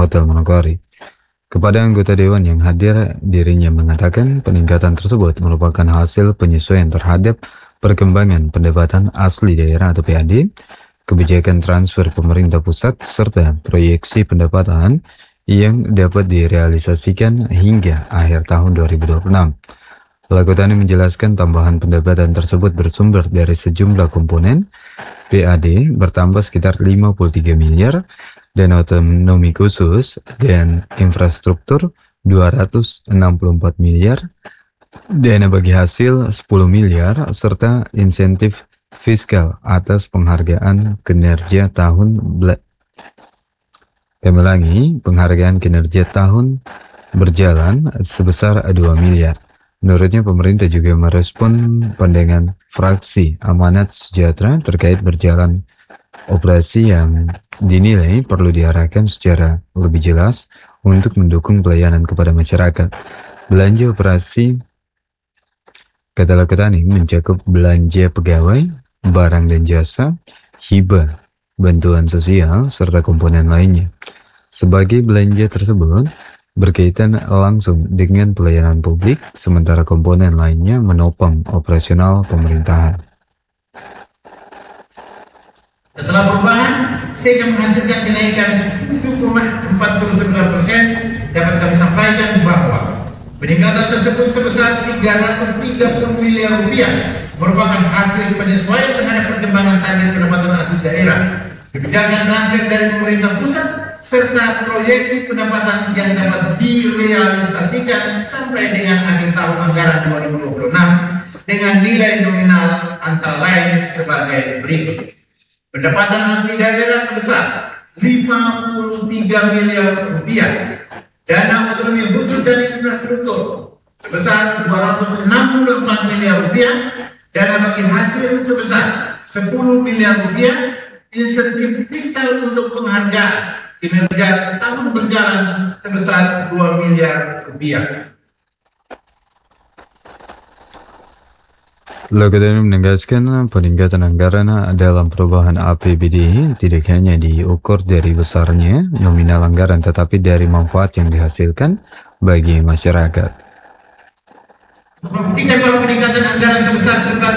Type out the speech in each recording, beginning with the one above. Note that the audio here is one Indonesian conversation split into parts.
Hotel Manokwari. Kepada anggota dewan yang hadir, dirinya mengatakan peningkatan tersebut merupakan hasil penyesuaian terhadap perkembangan pendapatan asli daerah atau PAD, kebijakan transfer pemerintah pusat, serta proyeksi pendapatan yang dapat direalisasikan hingga akhir tahun 2026. Pelaku Tani menjelaskan tambahan pendapatan tersebut bersumber dari sejumlah komponen. PAD bertambah sekitar 53 miliar, dan otonomi khusus dan infrastruktur 264 miliar, dana bagi hasil 10 miliar, serta insentif fiskal atas penghargaan kinerja tahun penghargaan kinerja tahun berjalan sebesar 2 miliar. Menurutnya, pemerintah juga merespon pandangan fraksi Amanat Sejahtera terkait berjalan operasi yang dinilai perlu diarahkan secara lebih jelas untuk mendukung pelayanan kepada masyarakat. Belanja operasi, kata Pelaku Tani, mencakup belanja pegawai, barang dan jasa, hibah, bantuan sosial, serta komponen lainnya. Sebagai belanja tersebut berkaitan langsung dengan pelayanan publik, sementara komponen lainnya menopang operasional pemerintahan. Setelah perubahan, sehingga menghasilkan kenaikan 7,49%, dapat kami sampaikan bahwa peningkatan tersebut sebesar 330 miliar rupiah merupakan hasil penyesuaian terhadap perkembangan target pendapatan asli daerah, kebijakan transfer dari pemerintah pusat, serta proyeksi pendapatan yang dapat direalisasikan sampai dengan akhir tahun anggaran 2026 dengan nilai nominal antara lain sebagai berikut. Pendapatan asli daerah sebesar 53 miliar rupiah, dana otonomi khusus dan infrastruktur sebesar 264 miliar rupiah, dana bagi hasil sebesar 10 miliar rupiah, insentif fiskal untuk penghargaan kinerja tahun berjalan sebesar 2 miliar rupiah. Pelaku Tani menegaskan peningkatan anggaran dalam perubahan APBD tidak hanya diukur dari besarnya nominal anggaran, tetapi dari manfaat yang dihasilkan bagi masyarakat. Membuktikan bahwa peningkatan anggaran sebesar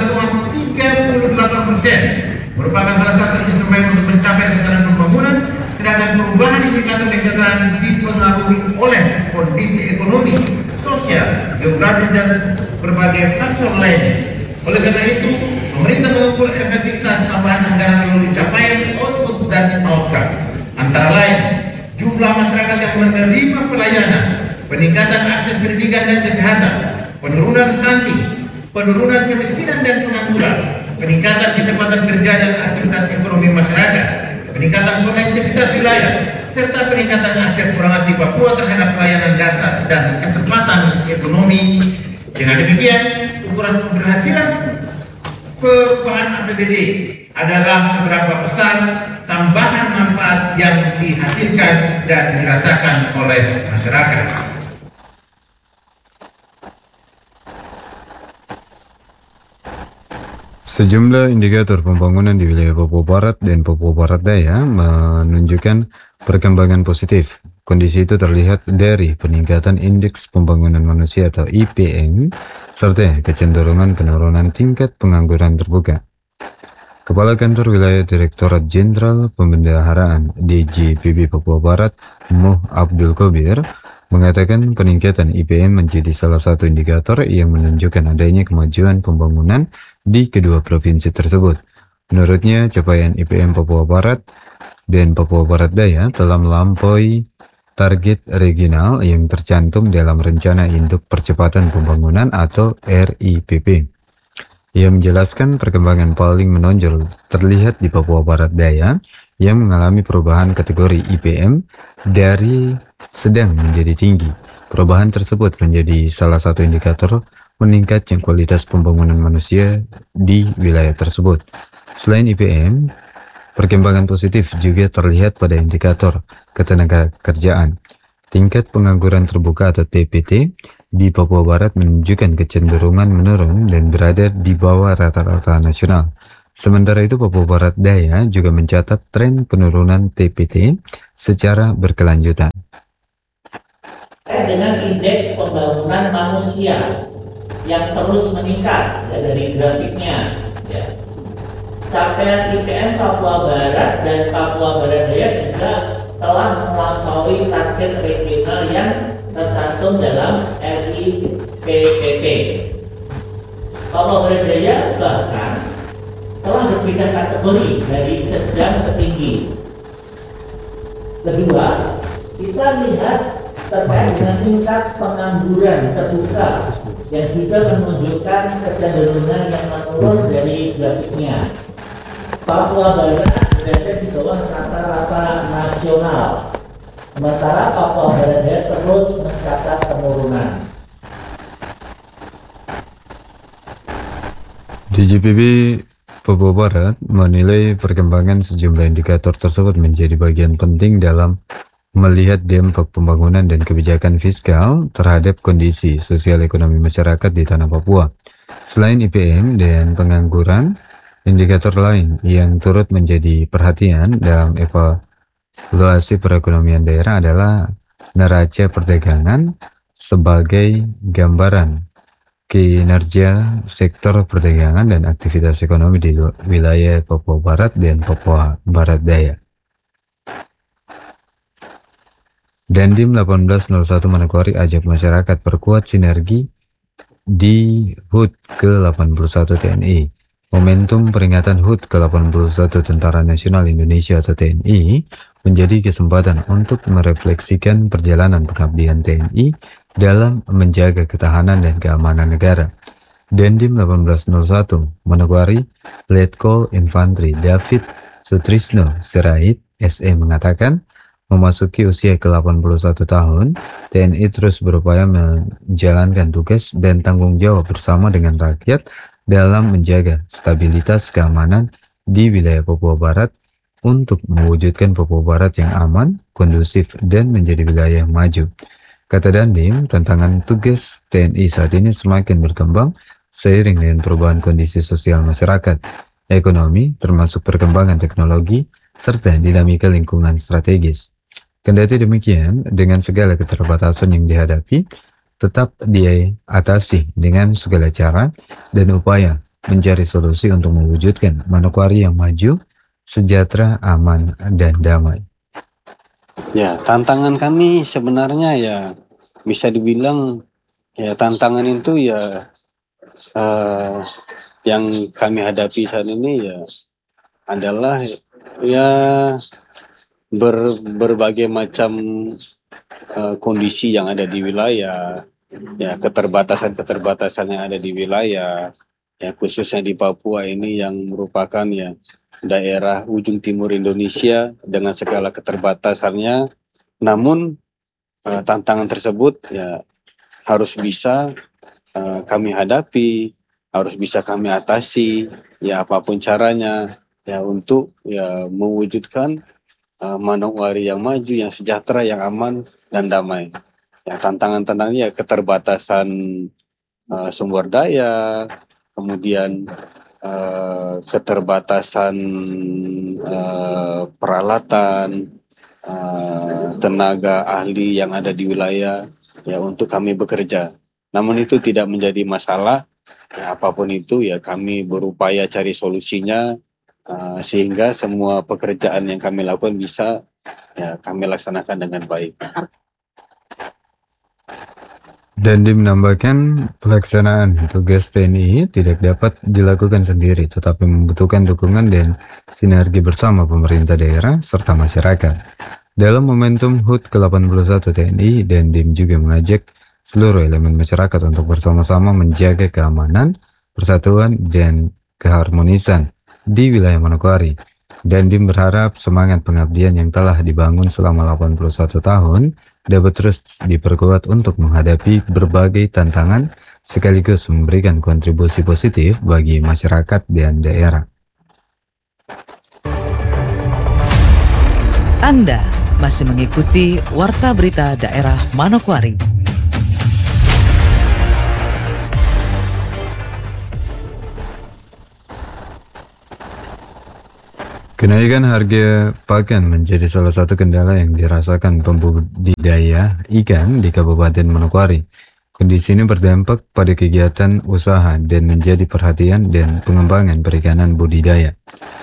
11,38% merupakan salah satu instrumen untuk mencapai sasaran pembangunan, sedangkan perubahan indikator kesejahteraan dipengaruhi oleh kondisi ekonomi, sosial, geografis, dan berbagai faktor lain. Oleh karena itu, pemerintah mengukur efektivitas tambahan anggaran melalui capaian output dan outcome, antara lain jumlah masyarakat yang menerima pelayanan, peningkatan akses pendidikan dan kesehatan, penurunan stunting, penurunan kemiskinan dan pengangguran, peningkatan kesempatan kerja dan aktivitas ekonomi masyarakat, peningkatan konektivitas wilayah, serta peningkatan akses orang asli Papua terhadap pelayanan dasar dan kesempatan ekonomi. Dengan demikian, ukuran keberhasilan perubahan APBD adalah seberapa besar tambahan manfaat yang dihasilkan dan dirasakan oleh masyarakat. Sejumlah indikator pembangunan di wilayah Papua Barat dan Papua Barat Daya menunjukkan perkembangan positif. Kondisi itu terlihat dari peningkatan Indeks Pembangunan Manusia atau IPM, serta kecenderungan penurunan tingkat pengangguran terbuka. Kepala Kantor Wilayah Direktorat Jenderal Pembendaharaan DJPB Papua Barat, Muh Abdul Kobir, mengatakan peningkatan IPM menjadi salah satu indikator yang menunjukkan adanya kemajuan pembangunan di kedua provinsi tersebut. Menurutnya, capaian IPM Papua Barat dan Papua Barat Daya telah melampaui target regional yang tercantum dalam Rencana Induk Percepatan Pembangunan atau RIPP. Ia menjelaskan perkembangan paling menonjol terlihat di Papua Barat Daya yang mengalami perubahan kategori IPM dari sedang menjadi tinggi. Perubahan tersebut menjadi salah satu indikator meningkatnya kualitas pembangunan manusia di wilayah tersebut. Selain IPM, perkembangan positif juga terlihat pada indikator ketenagakerjaan. Tingkat pengangguran terbuka atau TPT di Papua Barat menunjukkan kecenderungan menurun dan berada di bawah rata-rata nasional. Sementara itu, Papua Barat Daya juga mencatat tren penurunan TPT secara berkelanjutan. terkait dengan indeks pembangunan manusia yang terus meningkat ya, dari grafiknya ya. Capaian IPM Papua Barat dan Papua Barat Daya juga telah melampaui target regional yang tercantum dalam RIPPP. Papua Barat Daya bahkan telah berpindah kategori dari sedang ke tinggi. Kedua, kita lihat terkait dengan tingkat pengangguran terbuka yang juga menunjukkan kecenderungan yang menurun dari grafiknya. Papua Barat berada di bawah rata-rata nasional, sementara Papua Barat Daya terus mencatat penurunan. DJPB Papua Barat menilai perkembangan sejumlah indikator tersebut menjadi bagian penting dalam melihat dampak pembangunan dan kebijakan fiskal terhadap kondisi sosial ekonomi masyarakat di tanah Papua. Selain IPM dan pengangguran, indikator lain yang turut menjadi perhatian dalam evaluasi perekonomian daerah adalah neraca perdagangan sebagai gambaran kinerja sektor perdagangan dan aktivitas ekonomi di wilayah Papua Barat dan Papua Barat Daya. Dandim 1801 Manokwari ajak masyarakat perkuat sinergi di HUT ke-81 TNI. Momentum peringatan HUT ke-81 Tentara Nasional Indonesia atau TNI menjadi kesempatan untuk merefleksikan perjalanan pengabdian TNI dalam menjaga ketahanan dan keamanan negara. Dandim 1801 Manokwari Letkol Infantri David Sutrisno Sirait SE mengatakan, memasuki usia ke-81 tahun, TNI terus berupaya menjalankan tugas dan tanggung jawab bersama dengan rakyat dalam menjaga stabilitas keamanan di wilayah Papua Barat untuk mewujudkan Papua Barat yang aman, kondusif, dan menjadi wilayah maju. Kata Dandim, tantangan tugas TNI saat ini semakin berkembang seiring dengan perubahan kondisi sosial masyarakat, ekonomi, termasuk perkembangan teknologi, serta dinamika lingkungan strategis. Kendati demikian, dengan segala keterbatasan yang dihadapi, tetap diatasi dengan segala cara dan upaya mencari solusi untuk mewujudkan Manokwari yang maju, sejahtera, aman, dan damai. Ya, tantangan kami sebenarnya ya bisa dibilang ya tantangan itu ya yang kami hadapi saat ini ya adalah ya berbagai macam kondisi yang ada di wilayah, ya keterbatasan yang ada di wilayah, ya khususnya di Papua ini yang merupakan ya daerah ujung timur Indonesia dengan segala keterbatasannya. Namun tantangan tersebut ya harus bisa kami hadapi, harus bisa kami atasi, ya apapun caranya, ya untuk ya mewujudkan Manokwari yang maju, yang sejahtera, yang aman dan damai. Ya, tantangan-tantangannya keterbatasan sumber daya, kemudian keterbatasan peralatan, tenaga ahli yang ada di wilayah ya untuk kami bekerja. Namun itu tidak menjadi masalah. Ya, apapun itu ya kami berupaya cari solusinya. Sehingga semua pekerjaan yang kami lakukan bisa ya kami laksanakan dengan baik. Dandim menambahkan, pelaksanaan tugas TNI tidak dapat dilakukan sendiri, tetapi membutuhkan dukungan dan sinergi bersama pemerintah daerah serta masyarakat. Dalam momentum HUT ke-81 TNI, Dandim juga mengajak seluruh elemen masyarakat untuk bersama-sama menjaga keamanan, persatuan, dan keharmonisan di wilayah Manokwari. Dandim berharap semangat pengabdian yang telah dibangun selama 81 tahun dapat terus diperkuat untuk menghadapi berbagai tantangan sekaligus memberikan kontribusi positif bagi masyarakat dan daerah. Anda masih mengikuti Warta Berita Daerah Manokwari. Kenaikan harga pakan menjadi salah satu kendala yang dirasakan pembudidaya ikan di Kabupaten Manokwari. Kondisi ini berdampak pada kegiatan usaha dan menjadi perhatian dan pengembangan perikanan budidaya.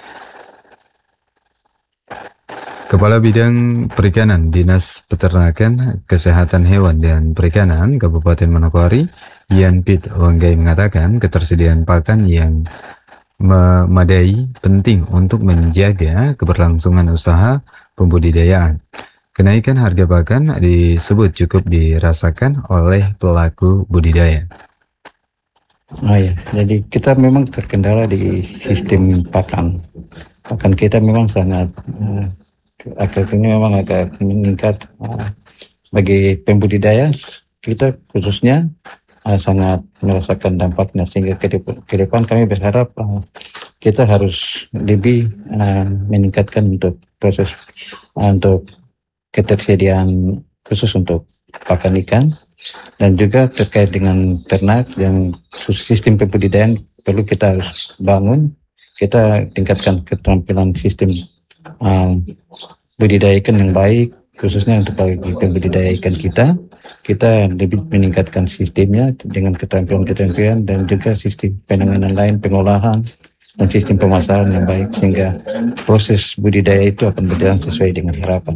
Kepala Bidang Perikanan Dinas Peternakan, Kesehatan Hewan dan Perikanan Kabupaten Manokwari, Ian Pit Wanggai mengatakan ketersediaan pakan yang memadai penting untuk menjaga keberlangsungan usaha pembudidayaan. Kenaikan harga pakan disebut cukup dirasakan oleh pelaku budidaya. Oh ya, jadi kita memang terkendala di sistem pakan. Pakan kita memang sangat akhirnya memang agak meningkat. Bagi pembudidaya kita khususnya sangat merasakan dampaknya, sehingga ke depan kami berharap kita harus lebih meningkatkan untuk proses untuk ketersediaan khusus untuk pakan ikan, dan juga terkait dengan ternak dan sistem pembudidayaan perlu kita harus bangun. Kita tingkatkan keterampilan sistem budidaya ikan yang baik, khususnya untuk bagi pembudidaya ikan kita lebih meningkatkan sistemnya dengan keterampilan dan juga sistem penanganan lain, pengolahan dan sistem pemasaran yang baik, sehingga proses budidaya itu akan berjalan sesuai dengan harapan.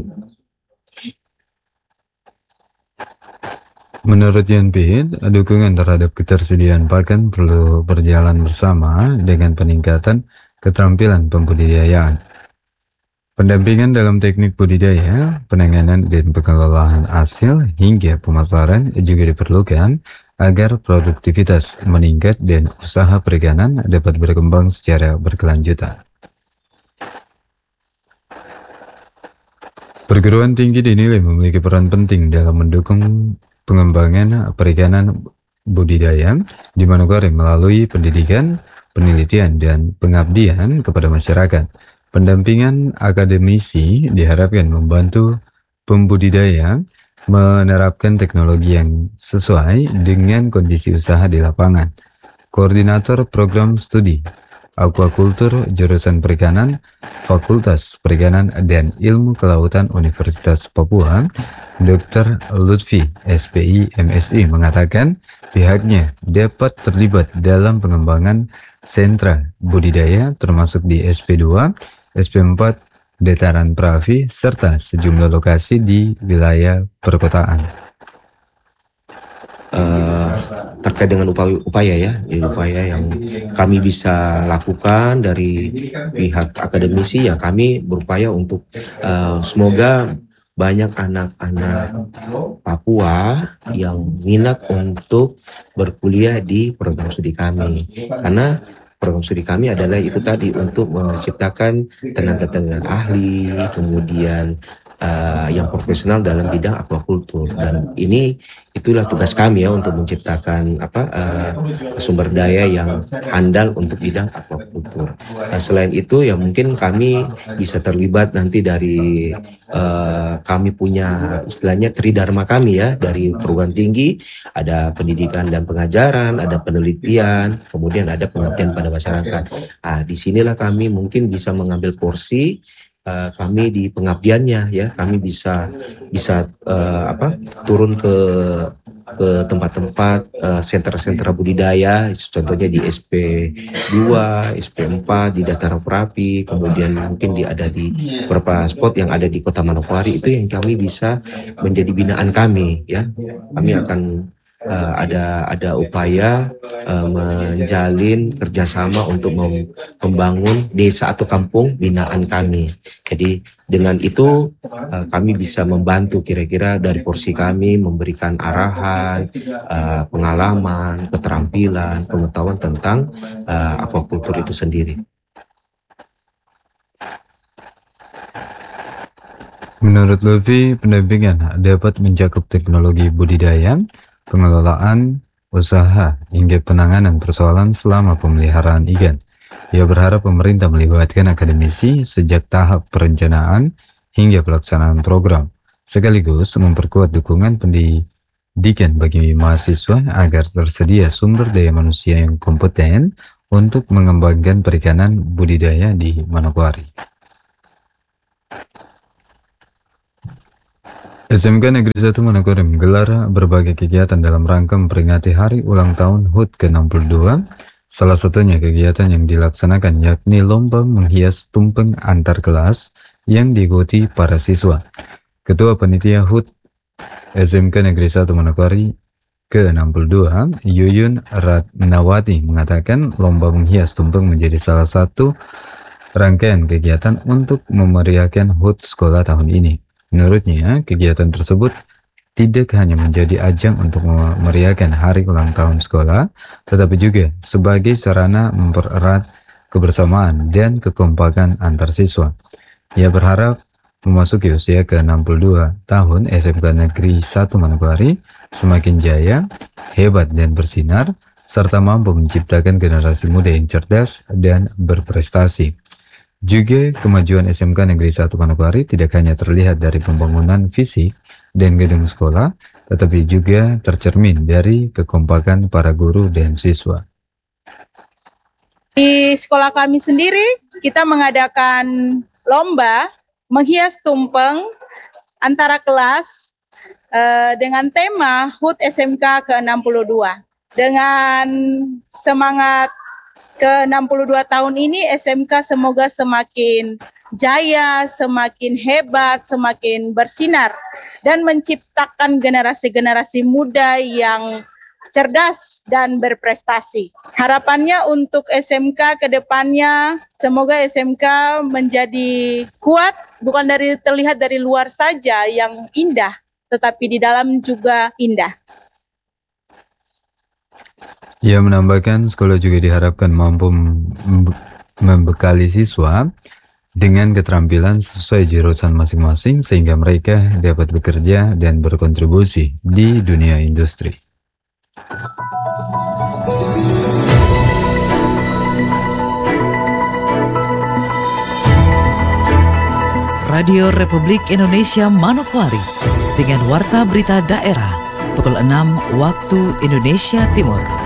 Menurut Jan Pit, dukungan terhadap ketersediaan pakan perlu berjalan bersama dengan peningkatan keterampilan pembudidayaan. Pendampingan dalam teknik budidaya, penanganan dan pengelolaan hasil hingga pemasaran juga diperlukan agar produktivitas meningkat dan usaha perikanan dapat berkembang secara berkelanjutan. Perguruan tinggi dinilai memiliki peran penting dalam mendukung pengembangan perikanan budidaya di Manokwari melalui pendidikan, penelitian, dan pengabdian kepada masyarakat. Pendampingan akademisi diharapkan membantu pembudidaya menerapkan teknologi yang sesuai dengan kondisi usaha di lapangan. Koordinator Program Studi Aquaculture Jurusan Perikanan, Fakultas Perikanan dan Ilmu Kelautan Universitas Papua, Dr. Lutfi, SPI MSI, mengatakan pihaknya dapat terlibat dalam pengembangan sentra budidaya termasuk di SP2, SP4, Dataran Pravi, serta sejumlah lokasi di wilayah perkotaan. Terkait dengan upaya yang kami bisa lakukan dari pihak akademisi, ya kami berupaya untuk semoga banyak anak-anak Papua yang minat untuk berkuliah di program studi kami, karena program studi kami adalah itu tadi, untuk menciptakan tenaga-tenaga ahli, kemudian yang profesional dalam bidang aquaculture, dan itulah tugas kami ya, untuk menciptakan sumber daya yang handal untuk bidang aquaculture. Selain itu ya mungkin kami bisa terlibat nanti dari kami punya istilahnya tridharma kami ya, dari perguruan tinggi ada pendidikan dan pengajaran, ada penelitian, kemudian ada pengabdian pada masyarakat. Disinilah kami mungkin bisa mengambil porsi kami di pengabdiannya ya, kami bisa turun ke tempat-tempat sentra-sentra budidaya, contohnya di SP2, SP4 di Dataran Prapi, kemudian mungkin ada di beberapa spot yang ada di Kota Manokwari, itu yang kami bisa menjadi binaan kami ya. Kami akan ada upaya menjalin kerjasama untuk membangun desa atau kampung binaan kami. Jadi dengan itu kami bisa membantu kira-kira dari porsi kami memberikan arahan, pengalaman, keterampilan, pengetahuan tentang aquaculture itu sendiri. Menurut Lutfi, pendampingan dapat mencakup teknologi budidaya, pengelolaan usaha, hingga penanganan persoalan selama pemeliharaan ikan. Ia berharap pemerintah melibatkan akademisi sejak tahap perencanaan hingga pelaksanaan program, sekaligus memperkuat dukungan pendidikan bagi mahasiswa agar tersedia sumber daya manusia yang kompeten untuk mengembangkan perikanan budidaya di Manokwari. SMK Negeri 1 Manokwari menggelar berbagai kegiatan dalam rangka memperingati hari ulang tahun HUT ke-62. Salah satunya kegiatan yang dilaksanakan yakni lomba menghias tumpeng antar kelas yang diikuti para siswa. Ketua Panitia HUT SMK Negeri 1 Manokwari ke-62, Yuyun Ratnawati mengatakan lomba menghias tumpeng menjadi salah satu rangkaian kegiatan untuk memeriahkan HUT sekolah tahun ini. Menurutnya, kegiatan tersebut tidak hanya menjadi ajang untuk memeriahkan hari ulang tahun sekolah, tetapi juga sebagai sarana mempererat kebersamaan dan kekompakan antar siswa. Ia berharap memasuki usia ke-62 tahun SMK Negeri 1 Manokwari semakin jaya, hebat dan bersinar, serta mampu menciptakan generasi muda yang cerdas dan berprestasi. Juga kemajuan SMK Negeri 1 Manokwari tidak hanya terlihat dari pembangunan fisik dan gedung sekolah, tetapi juga tercermin dari kekompakan para guru dan siswa. Di sekolah kami sendiri, kita mengadakan lomba menghias tumpeng antara kelas dengan tema HUT SMK ke-62. Dengan semangat ke-62 tahun ini, SMK semoga semakin jaya, semakin hebat, semakin bersinar, dan menciptakan generasi-generasi muda yang cerdas dan berprestasi. Harapannya untuk SMK ke depannya, semoga SMK menjadi kuat, bukan terlihat dari luar saja yang indah, tetapi di dalam juga indah. Ia menambahkan sekolah juga diharapkan mampu membekali siswa dengan keterampilan sesuai jurusan masing-masing sehingga mereka dapat bekerja dan berkontribusi di dunia industri. Radio Republik Indonesia Manokwari dengan Warta Berita Daerah pukul 6 waktu Indonesia Timur.